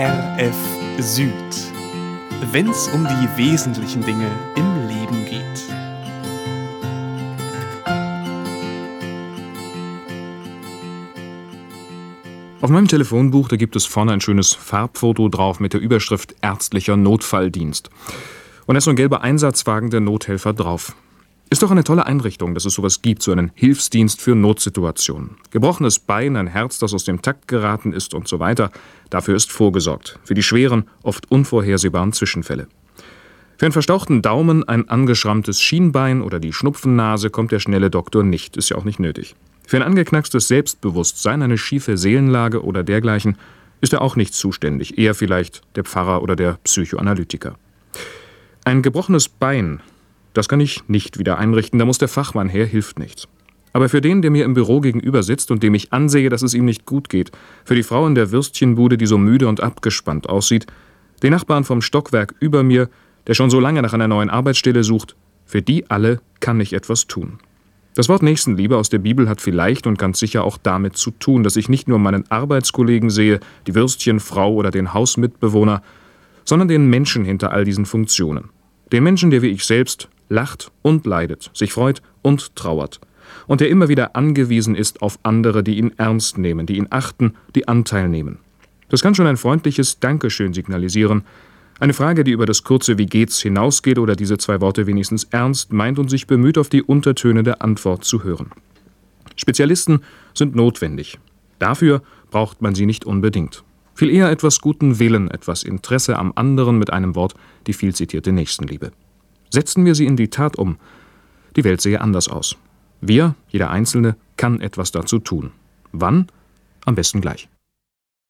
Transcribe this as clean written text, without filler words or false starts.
RF Süd. Wenn's um die wesentlichen Dinge im Leben geht. Auf meinem Telefonbuch, da gibt es vorne ein schönes Farbfoto drauf mit der Überschrift Ärztlicher Notfalldienst. Und da ist so ein gelber Einsatzwagen der Nothelfer drauf. Ist doch eine tolle Einrichtung, dass es sowas gibt, so einen Hilfsdienst für Notsituationen. Gebrochenes Bein, ein Herz, das aus dem Takt geraten ist und so weiter. Dafür ist vorgesorgt. Für die schweren, oft unvorhersehbaren Zwischenfälle. Für einen verstauchten Daumen, ein angeschrammtes Schienbein oder die Schnupfennase kommt der schnelle Doktor nicht. Ist ja auch nicht nötig. Für ein angeknackstes Selbstbewusstsein, eine schiefe Seelenlage oder dergleichen ist er auch nicht zuständig. Eher vielleicht der Pfarrer oder der Psychoanalytiker. Ein gebrochenes Bein, das kann ich nicht wieder einrichten, da muss der Fachmann her, hilft nichts. Aber für den, der mir im Büro gegenüber sitzt und dem ich ansehe, dass es ihm nicht gut geht, für die Frau in der Würstchenbude, die so müde und abgespannt aussieht, den Nachbarn vom Stockwerk über mir, der schon so lange nach einer neuen Arbeitsstelle sucht, für die alle kann ich etwas tun. Das Wort Nächstenliebe aus der Bibel hat vielleicht und ganz sicher auch damit zu tun, dass ich nicht nur meinen Arbeitskollegen sehe, die Würstchenfrau oder den Hausmitbewohner, sondern den Menschen hinter all diesen Funktionen. Den Menschen, der wie ich selbst lacht und leidet, sich freut und trauert und der immer wieder angewiesen ist auf andere, die ihn ernst nehmen, die ihn achten, die Anteil nehmen. Das kann schon ein freundliches Dankeschön signalisieren, eine Frage, die über das kurze Wie geht's hinausgeht oder diese zwei Worte wenigstens ernst meint und sich bemüht, auf die Untertöne der Antwort zu hören. Spezialisten sind notwendig. Dafür braucht man sie nicht unbedingt. Viel eher etwas guten Willen, etwas Interesse am anderen, mit einem Wort die viel zitierte Nächstenliebe. Setzen wir sie in die Tat um, die Welt sähe anders aus. Wir, jeder Einzelne, kann etwas dazu tun. Wann? Am besten gleich.